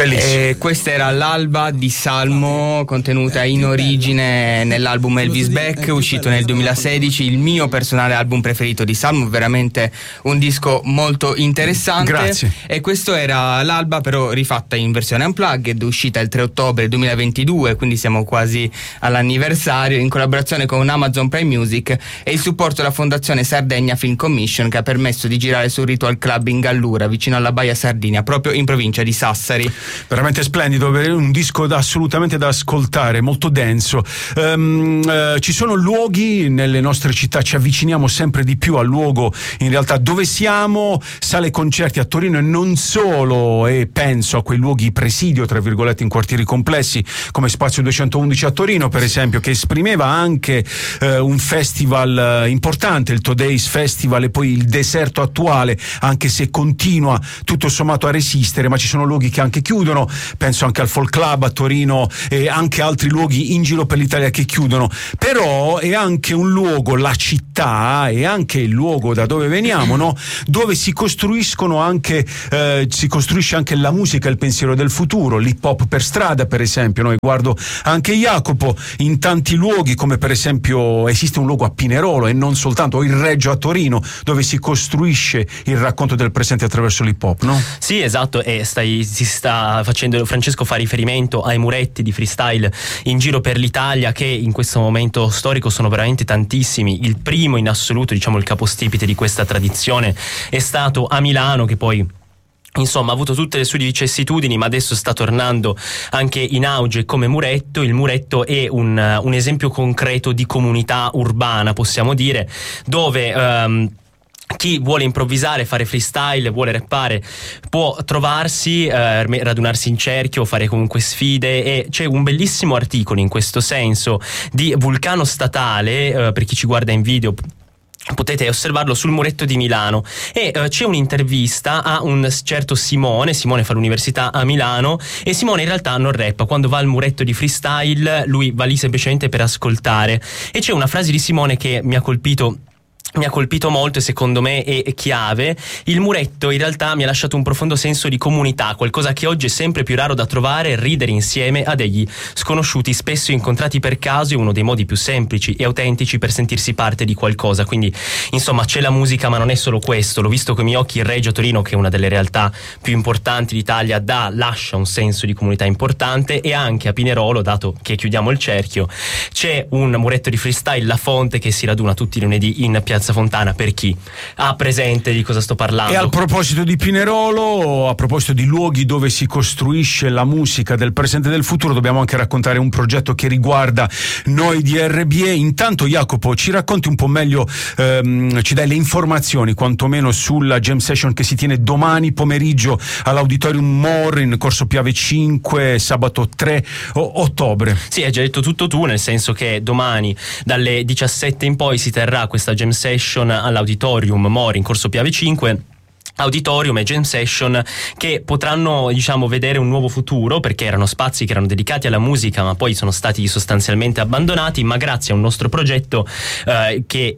Bellissimo. Questa era l'alba di Salmo, contenuta in origine nell'album Elvis Back, uscito nel 2016, il mio personale album preferito di Salmo, veramente un disco molto interessante. Grazie. E questo era l'alba però rifatta in versione unplugged, uscita il 3 ottobre 2022, quindi siamo quasi all'anniversario, in collaborazione con Amazon Prime Music e il supporto della Fondazione Sardegna Film Commission, che ha permesso di girare sul Ritual Club in Gallura, vicino alla Baia Sardinia, proprio in provincia di Sassari. Veramente splendido, un disco assolutamente da ascoltare, molto denso. Ci sono luoghi nelle nostre città, ci avviciniamo sempre di più al luogo in realtà dove siamo, sale concerti a Torino e non solo, e penso a quei luoghi presidio tra virgolette in quartieri complessi come Spazio 211 a Torino per esempio, che esprimeva anche un festival importante, il Today's Festival, e poi il Deserto attuale, anche se continua tutto sommato a resistere, ma ci sono luoghi che anche chiudono, penso anche al Folk Club a Torino e anche altri luoghi in giro per l'Italia che chiudono. Però è anche un luogo, la città è anche il luogo da dove veniamo, no? Dove si costruiscono anche si costruisce anche la musica, il pensiero del futuro, l'hip hop per strada per esempio, no? E guardo anche Jacopo in tanti luoghi, come per esempio esiste un luogo a Pinerolo e non soltanto, il Reggio a Torino, dove si costruisce il racconto del presente attraverso l'hip hop, no? Sì, esatto, e si sta facendo, Francesco fa riferimento ai muretti di freestyle in giro per l'Italia, che in questo momento storico sono veramente tantissimi. Il primo in assoluto, diciamo il capostipite di questa tradizione, è stato a Milano, che poi insomma ha avuto tutte le sue vicissitudini, ma adesso sta tornando anche in auge come muretto. Il muretto è un esempio concreto di comunità urbana, possiamo dire, dove chi vuole improvvisare, fare freestyle, vuole rappare, può trovarsi, radunarsi in cerchio, fare comunque sfide. E c'è un bellissimo articolo in questo senso di Vulcano Statale, per chi ci guarda in video potete osservarlo, sul muretto di Milano, e c'è un'intervista a un certo Simone fa l'università a Milano, e Simone in realtà non rappa. Quando va al muretto di freestyle lui va lì semplicemente per ascoltare, e c'è una frase di Simone che mi ha colpito molto e secondo me è chiave. Il muretto in realtà mi ha lasciato un profondo senso di comunità, qualcosa che oggi è sempre più raro da trovare. Ridere insieme a degli sconosciuti spesso incontrati per caso è uno dei modi più semplici e autentici per sentirsi parte di qualcosa. Quindi insomma c'è la musica, ma non è solo questo. L'ho visto con i miei occhi, il Reggio Torino, che è una delle realtà più importanti d'Italia, lascia un senso di comunità importante. E anche a Pinerolo, dato che chiudiamo il cerchio, c'è un muretto di freestyle, La Fonte, che si raduna tutti i lunedì in Piazza Fontana, per chi ha presente di cosa sto parlando. E a proposito di Pinerolo, a proposito di luoghi dove si costruisce la musica del presente e del futuro, dobbiamo anche raccontare un progetto che riguarda noi di RBE. Intanto Jacopo, ci racconti un po' meglio, ci dai le informazioni quantomeno sulla jam session che si tiene domani pomeriggio all'Auditorium More in Corso Piave 5, sabato 3 ottobre. Sì, hai già detto tutto tu, nel senso che domani dalle 17 in poi si terrà questa jam session all'Auditorium More in Corso Piave 5. Auditorium e jam session che potranno, diciamo, vedere un nuovo futuro, perché erano spazi che erano dedicati alla musica ma poi sono stati sostanzialmente abbandonati, ma grazie a un nostro progetto che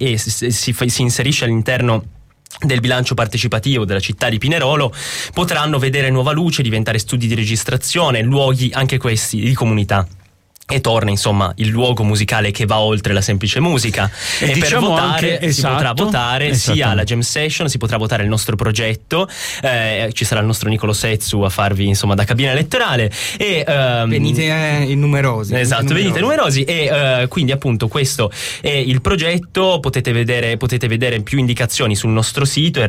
si inserisce all'interno del bilancio partecipativo della città di Pinerolo, potranno vedere nuova luce, diventare studi di registrazione, luoghi anche questi di comunità. E torna insomma il luogo musicale che va oltre la semplice musica, e diciamo per votare anche, si potrà votare sia la jam session, si potrà votare il nostro progetto, ci sarà il nostro Nicolo Setsu a farvi insomma da cabina elettorale, e venite in numerosi. Esatto, venite numerosi, e quindi appunto questo è il progetto. Potete vedere più indicazioni sul nostro sito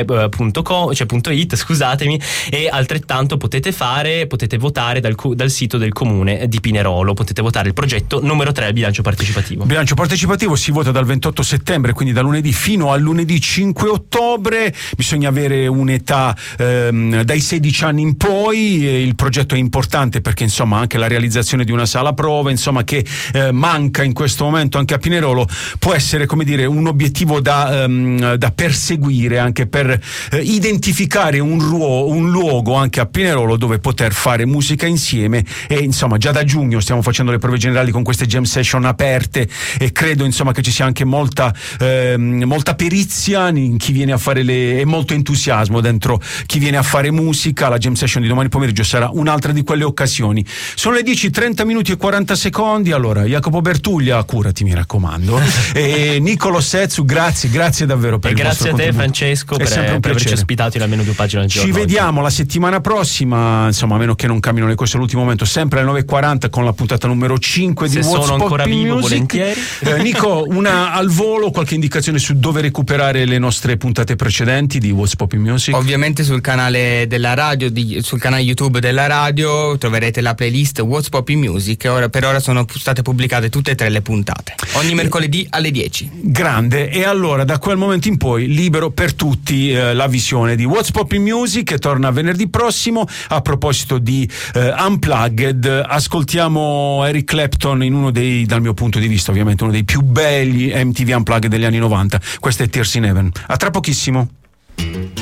rbe.it, scusatemi, e altrettanto potete votare dal sito del comune di Pinerolo. Potete votare il progetto numero 3 al bilancio partecipativo. Bilancio partecipativo si vota dal 28 settembre, quindi da lunedì fino al lunedì 5 ottobre. Bisogna avere un'età dai 16 anni in poi. Il progetto è importante perché insomma anche la realizzazione di una sala prova, insomma, che manca in questo momento anche a Pinerolo, può essere, come dire, un obiettivo da perseguire, anche per identificare un luogo anche a Pinerolo dove poter fare musica insieme. E insomma già da giugno stiamo facendo facendo le prove generali con queste jam session aperte, e credo insomma che ci sia anche molta perizia in chi viene a fare e molto entusiasmo dentro chi viene a fare musica. La jam session di domani pomeriggio sarà un'altra di quelle occasioni. Sono le 10:30 minuti e 40 secondi. Allora, Jacopo Bertuglia, curati, mi raccomando, e Nicolo Setsu, grazie davvero per il vostro contributo. Grazie a te, Francesco, per averci ospitato in almeno 2 pagine al giorno. Ci vediamo la settimana prossima, insomma, a meno che non cambiano le cose all'ultimo momento, sempre alle 9:40 con la puntata numero 5 di What's sono ancora Poppin' vivo, Music. volentieri. Nico, una al volo, qualche indicazione su dove recuperare le nostre puntate precedenti di What's Poppin' Music? Ovviamente sul canale della radio, sul canale YouTube della radio troverete la playlist What's Poppin' Music. Per ora sono state pubblicate tutte e 3 le puntate, ogni mercoledì alle 10. Grande. E allora da quel momento in poi libero per tutti la visione di What's Poppin' Music, che torna venerdì prossimo. A proposito di Unplugged, ascoltiamo Eric Clapton in uno dei, dal mio punto di vista ovviamente, uno dei più belli MTV Unplugged degli anni 90. Questo è Tears in Heaven. A tra pochissimo.